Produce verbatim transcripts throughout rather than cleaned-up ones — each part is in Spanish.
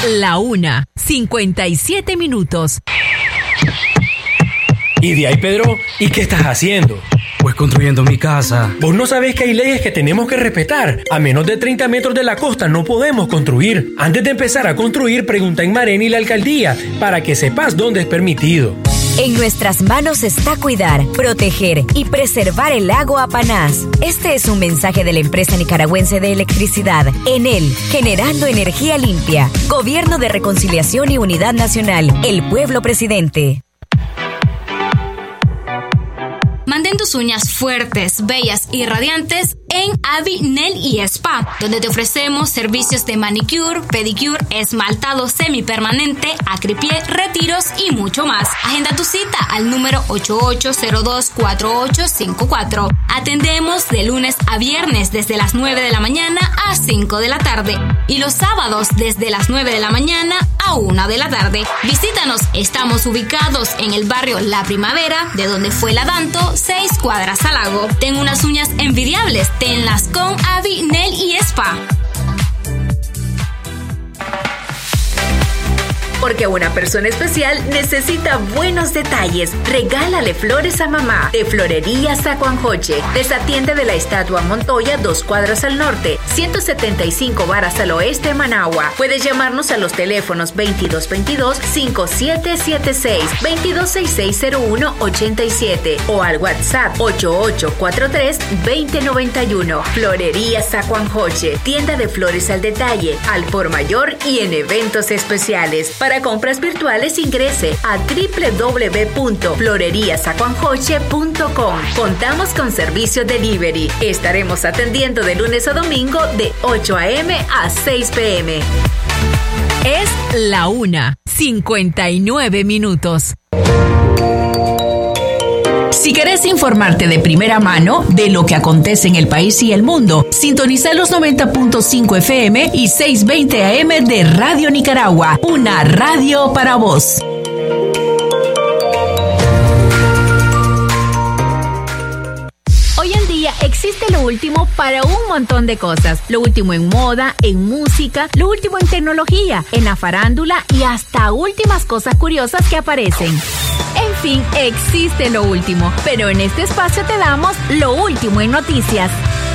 la una, cincuenta y siete minutos. ¿Y de ahí, Pedro? ¿Y qué estás haciendo? Pues construyendo mi casa. Vos no sabés que hay leyes que tenemos que respetar. A menos de treinta metros de la costa no podemos construir. Antes de empezar a construir, pregunta en Mareni y la alcaldía para que sepas dónde es permitido. En nuestras manos está cuidar, proteger y preservar el lago Apanás. Este es un mensaje de la empresa nicaragüense de electricidad, Enel, generando energía limpia. Gobierno de Reconciliación y Unidad Nacional, el pueblo presidente. Mantén tus uñas fuertes, bellas y radiantes en Avinel y Spa, donde te ofrecemos servicios de manicure, pedicure, esmaltado semipermanente, acripié, retiros y mucho más. Agenda tu cita al número ocho ocho cero dos cuatro ocho cinco cuatro. Atendemos de lunes a viernes desde las nueve de la mañana a cinco de la tarde y los sábados desde las nueve de la mañana a una de la tarde. Visítanos, estamos ubicados en el barrio La Primavera, de donde fue la Danto, seis cuadras al lago. Ten unas uñas envidiables, tenlas con Avinel y Spa. Porque una persona especial necesita buenos detalles. Regálale flores a mamá. De Florería Zacuanjoche. Desatiende de la Estatua Montoya, dos cuadras al norte, ciento setenta y cinco varas al oeste de Managua. Puedes llamarnos a los teléfonos veintidós veintidós cincuenta y siete setenta y seis, veintidós sesenta y seis cero uno ochenta y siete o al WhatsApp ocho ocho cuatro tres dos cero nueve uno. Florería Zacuanjoche. Tienda de flores al detalle, al por mayor y en eventos especiales. Para Para compras virtuales ingrese a doble u doble u doble u punto florería zacuanjoche punto com. Contamos con servicio delivery. Estaremos atendiendo de lunes a domingo de ocho a.m. a seis p.m. Es la una, cincuenta y nueve minutos. Si querés informarte de primera mano de lo que acontece en el país y el mundo, sintoniza los noventa punto cinco F M y seiscientos veinte A M de Radio Nicaragua, una radio para vos. Hoy en día existe lo último para un montón de cosas. Lo último en moda, en música, lo último en tecnología, en la farándula y hasta últimas cosas curiosas que aparecen. En fin, existe lo último, pero en este espacio te damos lo último en noticias.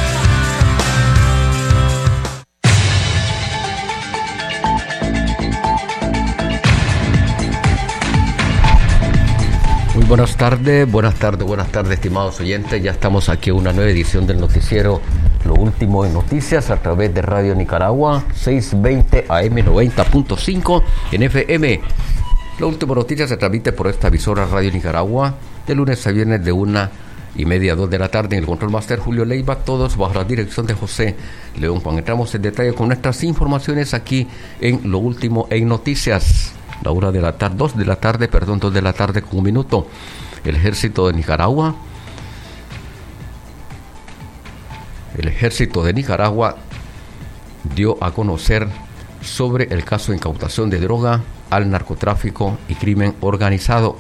Muy buenas tardes, buenas tardes, buenas tardes, estimados oyentes. Ya estamos aquí en una nueva edición del noticiero Lo Último en Noticias a través de Radio Nicaragua, seiscientos veinte A M noventa punto cinco en F M. La Última Noticia se transmite por esta emisora Radio Nicaragua de lunes a viernes de una y media a dos de la tarde. En el Control Master Julio Leiva, todos bajo la dirección de José León Juan. Entramos en detalle con nuestras informaciones aquí en Lo Último en Noticias. La hora de la tarde, dos de la tarde, perdón, dos de la tarde con un minuto. El ejército de Nicaragua, el ejército de Nicaragua dio a conocer sobre el caso de incautación de droga al narcotráfico y crimen organizado.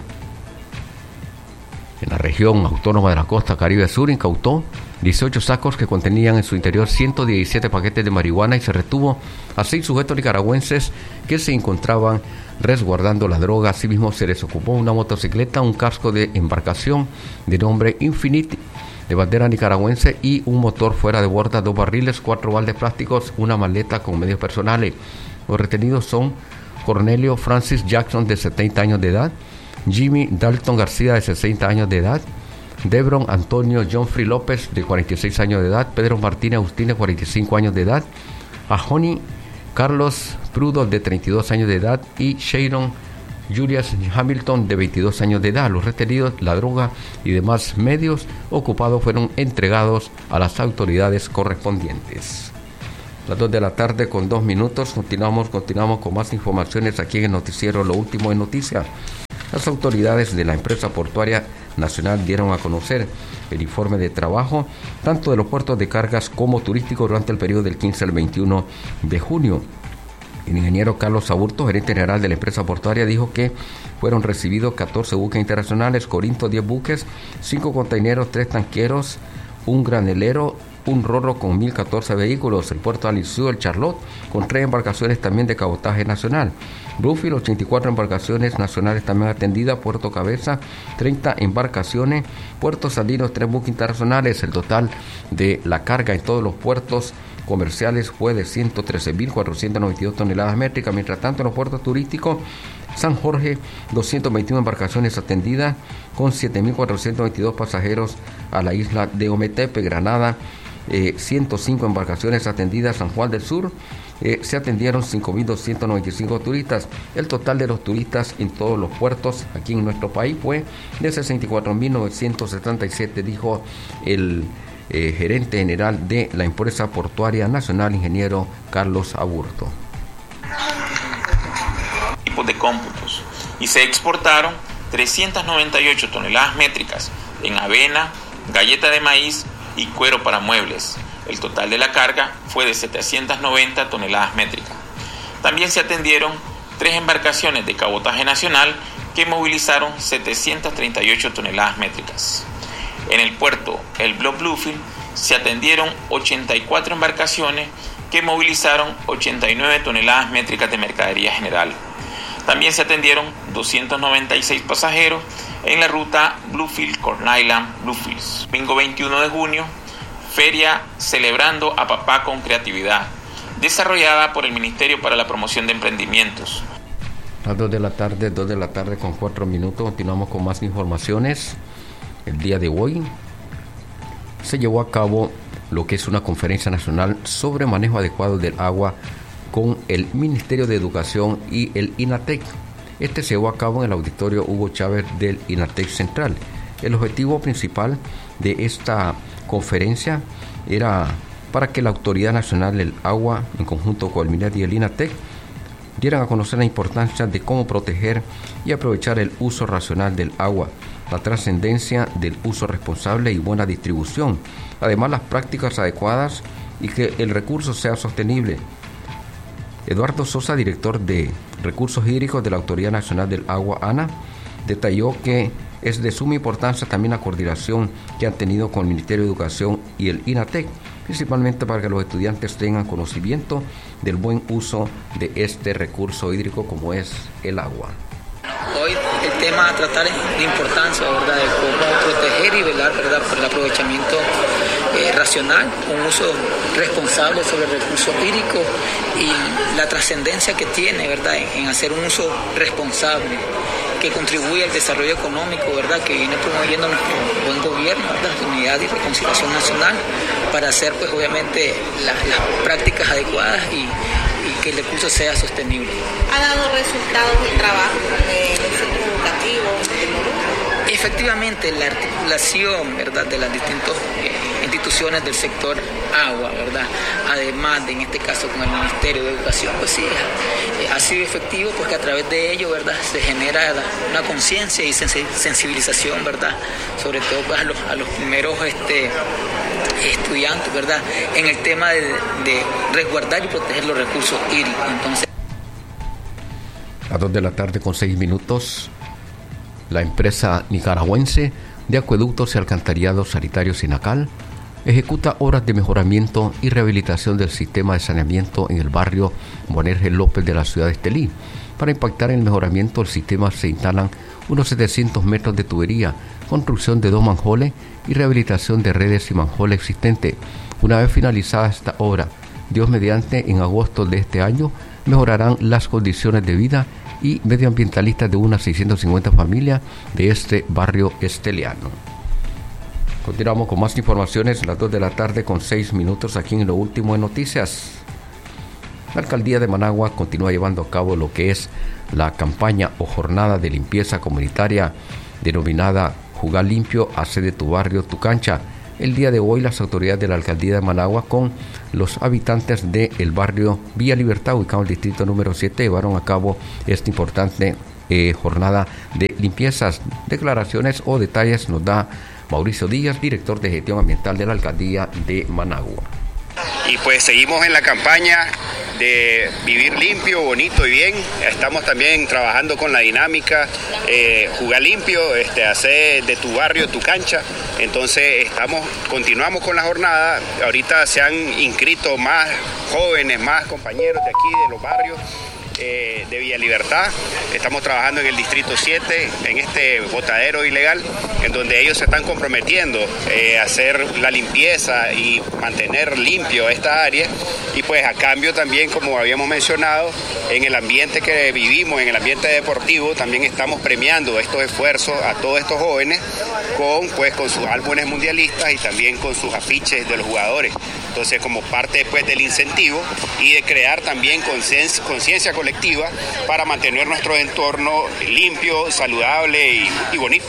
En la región autónoma de la costa Caribe Sur incautó dieciocho sacos que contenían en su interior ciento diecisiete paquetes de marihuana y se retuvo a seis sujetos nicaragüenses que se encontraban resguardando la droga. Asimismo se les ocupó una motocicleta, un casco de embarcación de nombre Infinity de bandera nicaragüense y un motor fuera de borda, dos barriles, cuatro baldes plásticos, una maleta con medios personales. Los retenidos son Cornelio Francis Jackson, de setenta años de edad, Jimmy Dalton García, de sesenta años de edad, Debron Antonio Johnfrey López, de cuarenta y seis años de edad, Pedro Martínez Agustín, de cuarenta y cinco años de edad, Ajoni Carlos Prudo, de treinta y dos años de edad, y Sharon Julius Hamilton, de veintidós años de edad. Los retenidos, la droga y demás medios ocupados fueron entregados a las autoridades correspondientes. Las dos de la tarde con dos minutos, continuamos, continuamos con más informaciones aquí en el noticiero Lo Último en Noticias. Las autoridades de la empresa portuaria nacional dieron a conocer el informe de trabajo tanto de los puertos de cargas como turísticos durante el periodo del quince al veintiuno de junio. El ingeniero Carlos Aburto, gerente general de la empresa portuaria, dijo que fueron recibidos catorce buques internacionales, Corinto diez buques, cinco containeros, tres tanqueros, un granelero, un rorro con mil catorce vehículos. El puerto de Alisu, el Charlotte, con tres embarcaciones también de cabotaje nacional. Bluefield, ochenta y cuatro embarcaciones nacionales también atendidas. Puerto Cabeza, treinta embarcaciones. Puerto Salinas, tres buques internacionales. El total de la carga en todos los puertos comerciales fue de ciento trece mil cuatrocientas noventa y dos toneladas métricas. Mientras tanto, en los puertos turísticos, San Jorge, doscientas veintiuna embarcaciones atendidas con siete mil cuatrocientos veintidós pasajeros a la isla de Ometepe. Granada, eh, ciento cinco embarcaciones atendidas. San Juan del Sur, eh, se atendieron cinco mil doscientos noventa y cinco turistas. El total de los turistas en todos los puertos aquí en nuestro país fue de sesenta y cuatro mil novecientos setenta y siete, dijo el eh, gerente general de la empresa portuaria nacional, ingeniero Carlos Aburto. De cómputos, y se exportaron trescientas noventa y ocho toneladas métricas en avena, galleta de maíz y cuero para muebles. El total de la carga fue de setecientas noventa toneladas métricas. También se atendieron tres embarcaciones de cabotaje nacional que movilizaron setecientas treinta y ocho toneladas métricas. En el puerto El Block Bluefield se atendieron ochenta y cuatro embarcaciones que movilizaron ochenta y nueve toneladas métricas de mercadería general. También se atendieron doscientos noventa y seis pasajeros en la ruta Bluefield-Corn Island-Bluefields. Domingo veintiuno de junio, feria Celebrando a Papá con Creatividad, desarrollada por el Ministerio para la Promoción de Emprendimientos. A las dos de la tarde, dos de la tarde con cuatro minutos, continuamos con más informaciones. El día de hoy se llevó a cabo lo que es una conferencia nacional sobre manejo adecuado del agua con el Ministerio de Educación y el INATEC. Este se llevó a cabo en el auditorio Hugo Chávez del INATEC Central. El objetivo principal de esta conferencia era para que la Autoridad Nacional del Agua, en conjunto con el MINED y el INATEC, dieran a conocer la importancia de cómo proteger y aprovechar el uso racional del agua, la trascendencia del uso responsable y buena distribución, además las prácticas adecuadas y que el recurso sea sostenible. Eduardo Sosa, director de Recursos Hídricos de la Autoridad Nacional del Agua, ANA, detalló que es de suma importancia también la coordinación que han tenido con el Ministerio de Educación y el INATEC, principalmente para que los estudiantes tengan conocimiento del buen uso de este recurso hídrico como es el agua. Hoy el tema a tratar es la importancia, ¿verdad?, de cómo proteger y velar, ¿verdad?, por el aprovechamiento eh, racional, un uso responsable sobre el recurso hídrico y la trascendencia que tiene, ¿verdad?, en, en hacer un uso responsable que contribuye al desarrollo económico, ¿verdad?, que viene promoviendo nuestro buen gobierno, ¿verdad?, de unidad y reconciliación nacional, para hacer, pues, obviamente, la, las prácticas adecuadas y, y que el recurso sea sostenible. ¿Ha dado resultados el trabajo del centro educativo de Moruco? Efectivamente, la articulación, ¿verdad?, de las distintas eh, instituciones del sector agua, ¿verdad?, además de, en este caso, con el Ministerio de Educación, pues sí, eh, ha sido efectivo porque a través de ello, ¿verdad?, se genera una conciencia y sensibilización, ¿verdad?, sobre todo, pues, a los, a los primeros este, estudiantes, ¿verdad?, en el tema de, de resguardar y proteger los recursos hídricos. Entonces, a dos de la tarde con seis minutos, la empresa nicaragüense de acueductos y alcantarillados sanitarios Sinacal ejecuta obras de mejoramiento y rehabilitación del sistema de saneamiento en el barrio Boanerges López de la ciudad de Estelí. Para impactar en el mejoramiento del sistema se instalan unos setecientos metros de tubería, construcción de dos manjoles y rehabilitación de redes y manjoles existentes. Una vez finalizada esta obra, Dios mediante, en agosto de este año, mejorarán las condiciones de vida y medioambientalistas de unas seiscientas cincuenta familias de este barrio esteliano. Continuamos con más informaciones a las dos de la tarde con seis minutos aquí en lo último de noticias. La alcaldía de Managua continúa llevando a cabo lo que es la campaña o jornada de limpieza comunitaria denominada Jugar Limpio, hace de tu barrio tu cancha. El día de hoy las autoridades de la alcaldía de Managua con los habitantes del barrio Villa Libertad, ubicado en el distrito número siete, llevaron a cabo esta importante eh, jornada de limpiezas. Declaraciones o detalles nos da Mauricio Díaz, director de gestión ambiental de la alcaldía de Managua. y pues seguimos en la campaña de vivir limpio, bonito y bien. Estamos también trabajando con la dinámica, eh, jugar limpio, este, hacer de tu barrio tu cancha. Entonces estamos, continuamos con la jornada. Ahorita se han inscrito más jóvenes, más compañeros de aquí, de los barrios. Eh, de Villa Libertad. Estamos trabajando en el Distrito siete, en este botadero ilegal, en donde ellos se están comprometiendo eh, a hacer la limpieza y mantener limpio esta área, y pues a cambio también, como habíamos mencionado, en el ambiente que vivimos, en el ambiente deportivo, también estamos premiando estos esfuerzos a todos estos jóvenes con, pues, con sus álbumes mundialistas y también con sus afiches de los jugadores. Entonces, como parte después del incentivo y de crear también conciencia conciencia colectiva para mantener nuestro entorno limpio, saludable y, y bonito.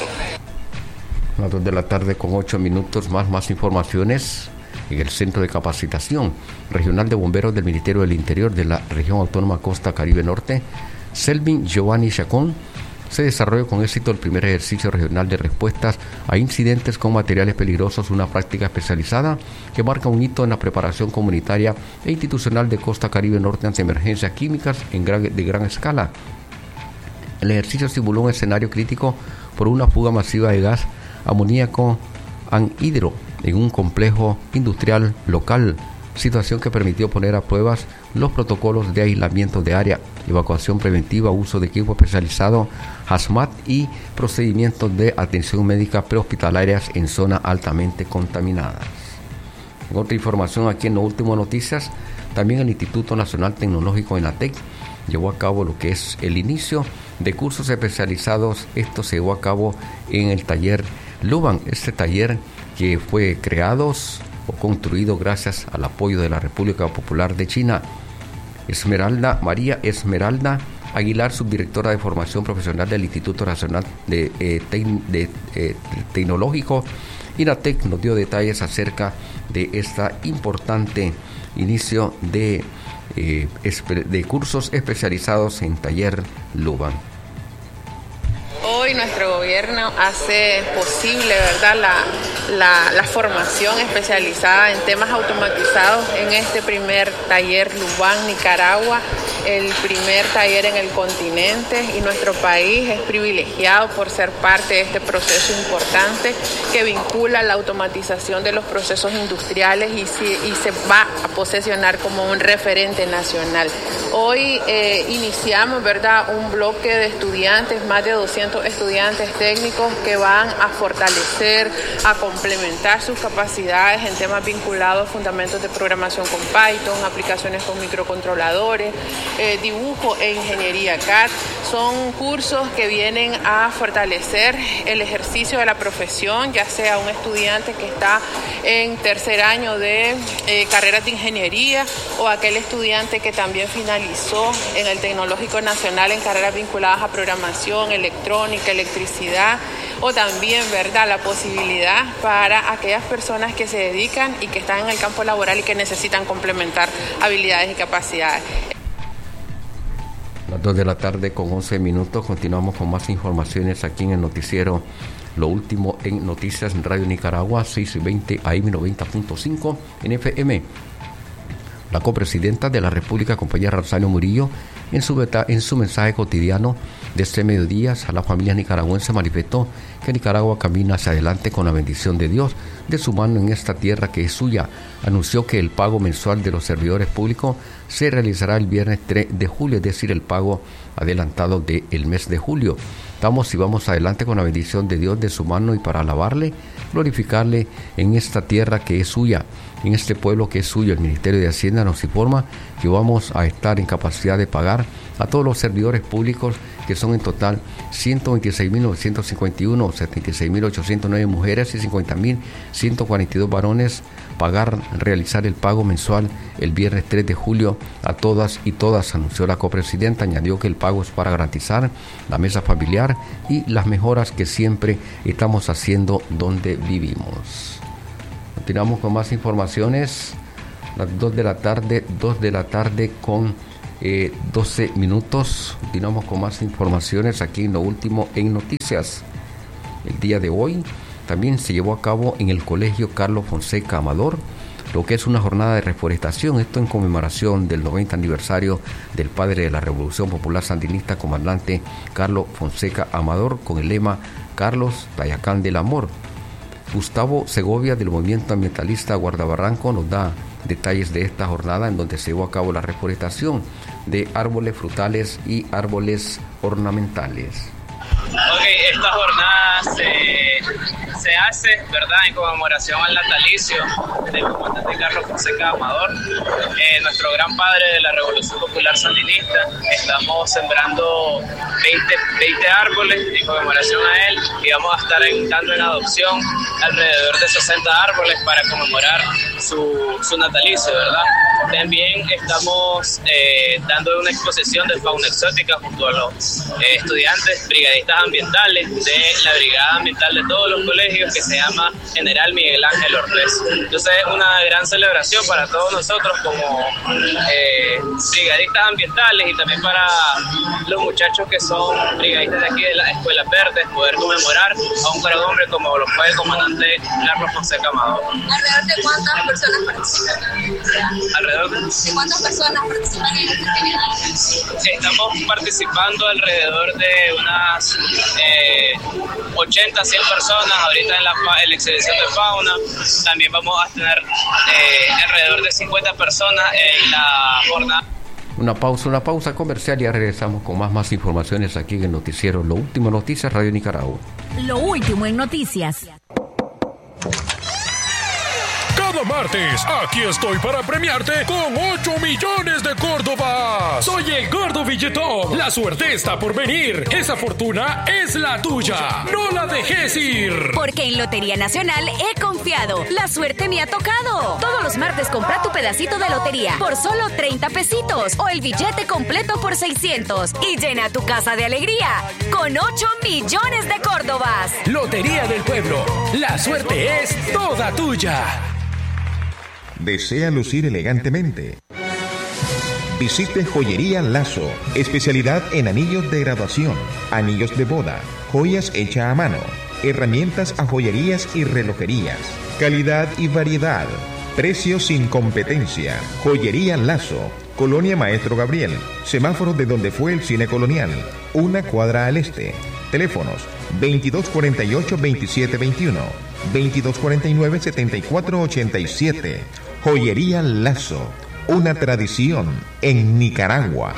A las dos de la tarde con ocho minutos más, más informaciones en el Centro de Capacitación Regional de Bomberos del Ministerio del Interior de la Región Autónoma Costa Caribe Norte, Selvin Giovanni Chacón. Se desarrolló con éxito el primer ejercicio regional de respuestas a incidentes con materiales peligrosos, una práctica especializada que marca un hito en la preparación comunitaria e institucional de Costa Caribe Norte ante emergencias químicas en gran, de gran escala. El ejercicio simuló un escenario crítico por una fuga masiva de gas amoníaco anhidro en un complejo industrial local, situación que permitió poner a pruebas los protocolos de aislamiento de área, evacuación preventiva, uso de equipo especializado, hazmat y procedimientos de atención médica prehospitalarias en zonas altamente contaminadas. En otra información, aquí en Lo Último Noticias, también el Instituto Nacional Tecnológico ENATEC llevó a cabo lo que es el inicio de cursos especializados. Esto se llevó a cabo en el taller Luban, este taller que fue creado o construido gracias al apoyo de la República Popular de China. Esmeralda, María Esmeralda Aguilar, subdirectora de formación profesional del Instituto Nacional de, eh, Tec- de, eh, Tecnológico INATEC, nos dio detalles acerca de este importante inicio de, eh, espe- de cursos especializados en taller Luban. Hoy nuestro gobierno hace posible, ¿verdad?, la, la, la formación especializada en temas automatizados en este primer taller Luban, Nicaragua, el primer taller en el continente, y nuestro país es privilegiado por ser parte de este proceso importante que vincula la automatización de los procesos industriales y, si, y se va a posesionar como un referente nacional. Hoy eh, iniciamos, ¿verdad?, un bloque de estudiantes, más de doscientos estudiantes técnicos que van a fortalecer, a complementar sus capacidades en temas vinculados a fundamentos de programación con Python, aplicaciones con microcontroladores, eh, dibujo e ingeniería C A D. Son cursos que vienen a fortalecer el ejercicio de la profesión, ya sea un estudiante que está en tercer año de eh, carreras de ingeniería o aquel estudiante que también finalizó en el Tecnológico Nacional en carreras vinculadas a programación, electrónica, electricidad, o también, ¿verdad?, la posibilidad para aquellas personas que se dedican y que están en el campo laboral y que necesitan complementar habilidades y capacidades. Las dos de la tarde con once minutos, continuamos con más informaciones aquí en el noticiero Lo Último en Noticias en Radio Nicaragua, seis y veinte A M noventa punto cinco en F M. La copresidenta de la República, compañera Rosario Murillo, en su, beta, en su mensaje cotidiano de este mediodía a la familia nicaragüense, manifestó que Nicaragua camina hacia adelante con la bendición de Dios de su mano en esta tierra que es suya. Anunció que el pago mensual de los servidores públicos se realizará el viernes tres de julio, es decir, el pago adelantado del mes de julio. Estamos y vamos adelante con la bendición de Dios de su mano y para alabarle, glorificarle en esta tierra que es suya, en este pueblo que es suyo. El Ministerio de Hacienda nos informa que vamos a estar en capacidad de pagar a todos los servidores públicos, que son en total ciento veintiséis mil novecientos cincuenta y uno, setenta y seis mil ochocientos nueve mujeres y cincuenta mil ciento cuarenta y dos varones, pagar, realizar el pago mensual el viernes tres de julio a todas y todas, anunció la copresidenta. Añadió que el pago es para garantizar la mesa familiar y las mejoras que siempre estamos haciendo donde vivimos. Continuamos con más informaciones. Las dos de la tarde, dos de la tarde con eh, doce minutos. Continuamos con más informaciones aquí en Lo Último en Noticias. El día de hoy también se llevó a cabo en el Colegio Carlos Fonseca Amador lo que es una jornada de reforestación, esto en conmemoración del noventa aniversario del padre de la Revolución Popular Sandinista, comandante Carlos Fonseca Amador, con el lema Carlos Tayacán del Amor. Gustavo Segovia, del movimiento ambientalista Guardabarranco, nos da detalles de esta jornada en donde se llevó a cabo la reforestación de árboles frutales y árboles ornamentales. Ok, esta jornada se, se hace, ¿verdad?, en conmemoración al natalicio del comandante Carlos Fonseca Amador, eh, nuestro gran padre de la Revolución Popular Sandinista. Estamos sembrando veinte, veinte árboles en conmemoración a él y vamos a estar en, dando en adopción alrededor de sesenta árboles para conmemorar su, su natalicio, ¿verdad? También estamos eh, dando una exposición de fauna exótica junto a los eh, estudiantes brigadistas ambientales de la Brigada Ambiental de todos los colegios, que se llama General Miguel Ángel Ortiz. Entonces es una gran celebración para todos nosotros como eh, brigadistas ambientales y también para los muchachos que son brigadistas de aquí de la Escuela Verdes, poder conmemorar a un gran hombre como lo fue el comandante Carlos Fonseca Amador. ¿Alrededor de cuántas personas participan? ¿Alrededor de? ¿De cuántas personas participan en esta actividad? Estamos participando alrededor de unas eh, ochenta, cien personas ahorita en la, en la exhibición de fauna. También vamos a tener eh, alrededor de cincuenta personas en la jornada. Una pausa, una pausa comercial y ya regresamos con más, más informaciones aquí en el noticiero Lo Último Noticias Radio Nicaragua. Lo último en noticias. Cada martes, aquí estoy para premiarte con ocho millones de Córdobas. Soy el Gordo Billetón. La suerte está por venir. Esa fortuna es la tuya. No la dejes ir. Porque en Lotería Nacional he confiado. La suerte me ha tocado. Todos los martes compra tu pedacito de lotería por solo treinta pesitos o el billete completo por seiscientos y llena tu casa de alegría con ocho millones de Córdobas. Lotería del Pueblo. La suerte es toda tuya. ¿Desea lucir elegantemente? Visite Joyería Lazo, especialidad en anillos de graduación, anillos de boda, joyas hechas a mano, herramientas a joyerías y relojerías, calidad y variedad, precios sin competencia. Joyería Lazo, Colonia Maestro Gabriel, semáforo de donde fue el cine colonial, una cuadra al este. Teléfonos veintidós cuarenta y ocho, veintisiete veintiuno, veintidós cuarenta y nueve, setenta y cuatro ochenta y siete. Joyería Lazo, una tradición en Nicaragua.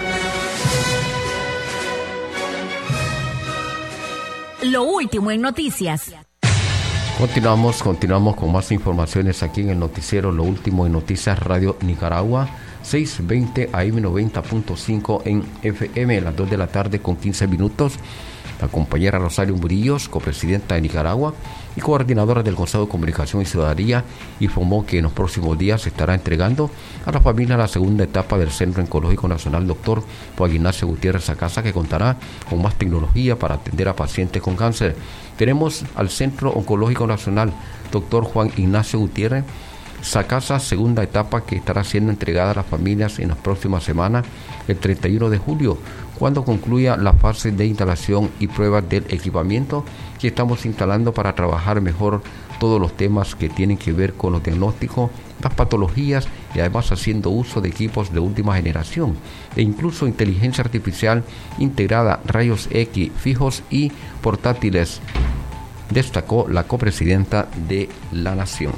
Lo último en noticias. Continuamos, continuamos con más informaciones aquí en el noticiero Lo Último en Noticias Radio Nicaragua, seiscientos veinte A M noventa punto cinco en F M, a las dos de la tarde con quince minutos. La compañera Rosario Murillos, copresidenta de Nicaragua y coordinadora del Consejo de Comunicación y Ciudadanía, informó que en los próximos días se estará entregando a la familia la segunda etapa del Centro Oncológico Nacional Doctor Juan Ignacio Gutiérrez Sacasa, que contará con más tecnología para atender a pacientes con cáncer. Tenemos al Centro Oncológico Nacional Doctor Juan Ignacio Gutiérrez Sacasa, segunda etapa, que estará siendo entregada a las familias en las próximas semanas, el treinta y uno de julio, cuando concluya la fase de instalación y pruebas del equipamiento que estamos instalando para trabajar mejor todos los temas que tienen que ver con los diagnósticos, las patologías y además haciendo uso de equipos de última generación e incluso inteligencia artificial integrada, rayos X fijos y portátiles, destacó la copresidenta de la Nación.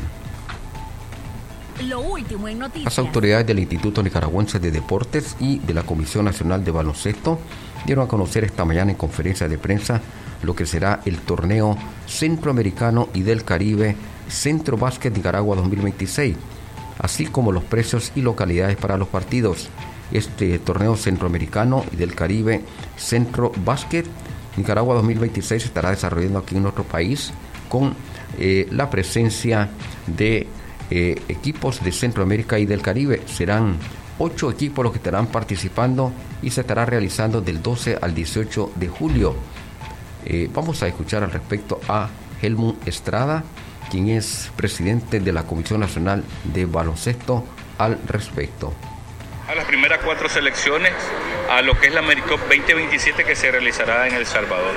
Lo último en noticias. Las autoridades del Instituto Nicaragüense de Deportes y de la Comisión Nacional de Baloncesto dieron a conocer esta mañana en conferencia de prensa lo que será el torneo centroamericano y del Caribe Centro Básquet Nicaragua dos mil veintiséis, así como los precios y localidades para los partidos. Este torneo centroamericano y del Caribe Centro Básquet Nicaragua dos mil veintiséis se estará desarrollando aquí en nuestro país con eh, la presencia de Eh, equipos de Centroamérica y del Caribe. Serán ocho equipos los que estarán participando y se estará realizando del doce al dieciocho de julio. Eh, vamos a escuchar al respecto a Helmut Estrada, quien es presidente de la Comisión Nacional de Baloncesto, al respecto. A las primeras cuatro selecciones a lo que es la AmeriCup veinte veintisiete que se realizará en El Salvador.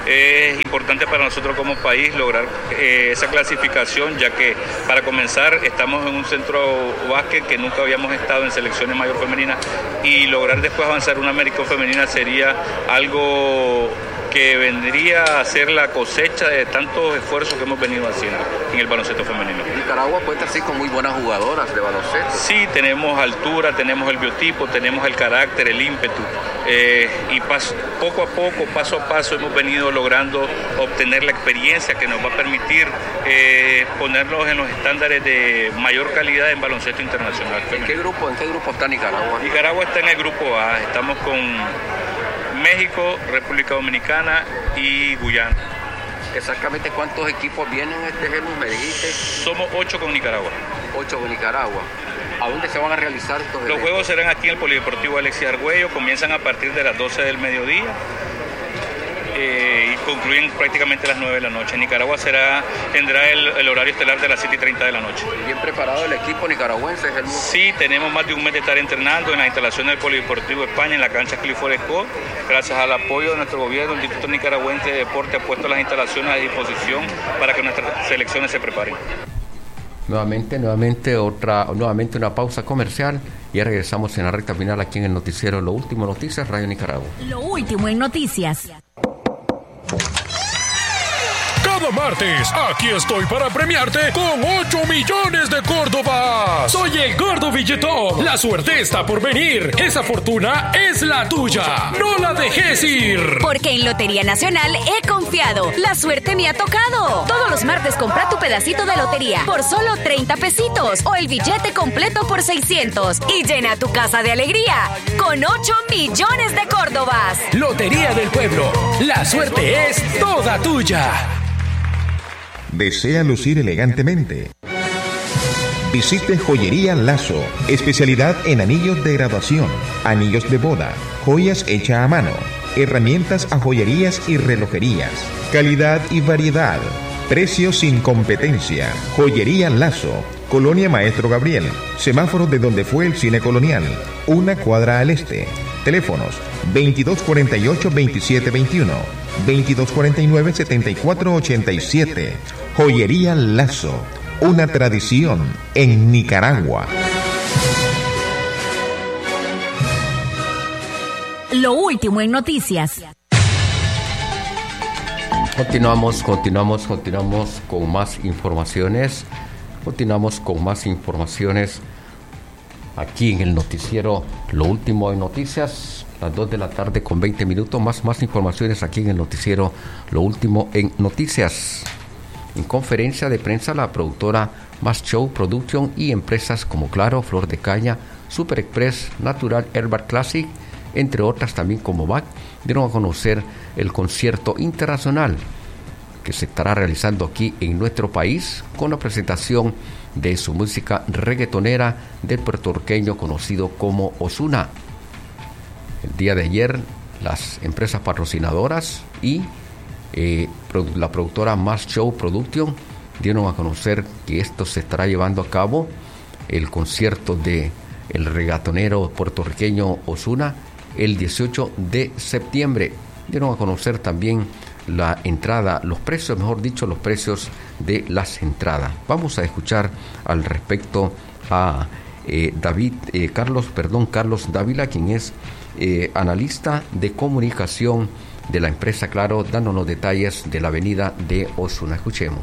Es importante para nosotros como país lograr eh, esa clasificación, ya que para comenzar estamos en un centro básquet que nunca habíamos estado en selecciones mayor femeninas, y lograr después avanzar una América femenina sería algo que vendría a ser la cosecha de tantos esfuerzos que hemos venido haciendo en el baloncesto femenino. Nicaragua cuenta así con muy buenas jugadoras de baloncesto. Sí, tenemos altura, tenemos el biotipo, tenemos el carácter, el ímpetu, eh, y paso, poco a poco, paso a paso hemos venido logrando obtener la experiencia que nos va a permitir eh, ponernos en los estándares de mayor calidad en baloncesto internacional. ¿En qué grupo, en qué grupo está Nicaragua? Nicaragua está en el grupo A, estamos con México, República Dominicana y Guyana. ¿Exactamente cuántos equipos vienen este Jesús, me dijiste? Somos ocho con Nicaragua. Ocho con Nicaragua. ¿A dónde se van a realizar estos eventos? Los juegos serán aquí en el Polideportivo Alexis Argüello, comienzan a partir de las doce del mediodía eh, y concluyen prácticamente a las nueve de la noche. Nicaragua será, tendrá el, el horario estelar de las siete y treinta de la noche. ¿Bien preparado el equipo nicaragüense, Jesús? Sí, tenemos más de un mes de estar entrenando en la instalación del Polideportivo España, en la cancha Clifford Scott. Gracias al apoyo de nuestro gobierno, el Instituto Nicaragüense de Deporte ha puesto las instalaciones a disposición para que nuestras selecciones se preparen. Nuevamente, nuevamente otra, nuevamente una pausa comercial y ya regresamos en la recta final aquí en el noticiero Lo Último Noticias, Radio Nicaragua. Lo último en noticias. Cada martes, aquí estoy para premiarte con ocho millones de Córdobas. Soy el Gordo Billetón. La suerte está por venir. Esa fortuna es la tuya. No la dejes ir. Porque en Lotería Nacional he confiado. La suerte me ha tocado. Todos los martes compra tu pedacito de lotería por solo treinta pesitos o el billete completo por seiscientos y llena tu casa de alegría con ocho millones de Córdobas. Lotería del Pueblo. La suerte es toda tuya. ¿Desea lucir elegantemente? Visite Joyería Lazo, especialidad en anillos de graduación, anillos de boda, joyas hechas a mano, herramientas a joyerías y relojerías, calidad y variedad, precios sin competencia. Joyería Lazo, Colonia Maestro Gabriel, semáforo de donde fue el Cine Colonial, una cuadra al este. Teléfonos veintidós cuarenta y ocho, veintisiete veintiuno, veintidós cuarenta y nueve, setenta y cuatro ochenta y siete. Joyería Lazo, una tradición en Nicaragua. Lo último en noticias. Continuamos, continuamos, continuamos con más informaciones. Continuamos con más informaciones aquí en el noticiero Lo Último en Noticias. Las dos de la tarde con veinte minutos. Más, más informaciones aquí en el noticiero Lo Último en Noticias. En conferencia de prensa, la productora Más Show Production y empresas como Claro, Flor de Caña, Super Express, Natural Herbal Classic, entre otras también como B A C, dieron a conocer el concierto internacional que se estará realizando aquí en nuestro país con la presentación de su música reggaetonera del puertorriqueño conocido como Ozuna. El día de ayer, las empresas patrocinadoras y eh, la productora Más Show Production dieron a conocer que esto se estará llevando a cabo, el concierto de el reggaetonero puertorriqueño Ozuna, el dieciocho de septiembre. Dieron a conocer también la entrada, los precios, mejor dicho, los precios de las entradas. Vamos a escuchar al respecto a eh, David, eh, Carlos, perdón, Carlos Dávila, quien es eh, analista de comunicación de la empresa Claro, dándonos detalles de la venida de Ozuna. Escuchemos.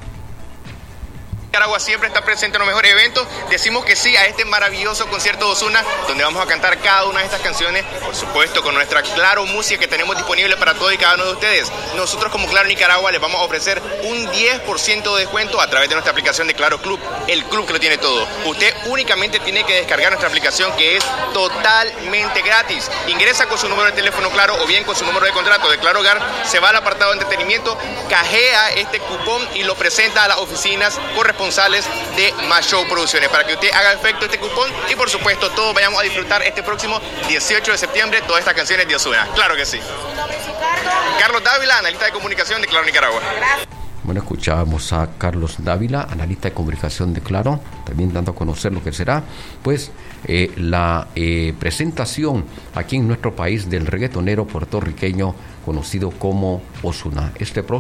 Nicaragua siempre está presente en los mejores eventos. Decimos que sí a este maravilloso concierto de Ozuna, donde vamos a cantar cada una de estas canciones, por supuesto con nuestra Claro Música que tenemos disponible para todos y cada uno de ustedes. Nosotros como Claro Nicaragua les vamos a ofrecer un diez por ciento de descuento a través de nuestra aplicación de Claro Club, el club que lo tiene todo. Usted únicamente tiene que descargar nuestra aplicación, que es totalmente gratis. Ingresa con su número de teléfono Claro o bien con su número de contrato de Claro Hogar, se va al apartado de entretenimiento, cajea este cupón y lo presenta a las oficinas correspondientes de Más Show Producciones para que usted haga efecto este cupón y por supuesto todos vayamos a disfrutar este próximo dieciocho de septiembre todas estas canciones de Ozuna. Claro que sí. Carlos Dávila, analista de comunicación de Claro Nicaragua. Bueno, escuchábamos a Carlos Dávila, analista de comunicación de Claro, también dando a conocer lo que será pues eh, la eh, presentación aquí en nuestro país del reggaetonero puertorriqueño conocido como Osuna. Este próximo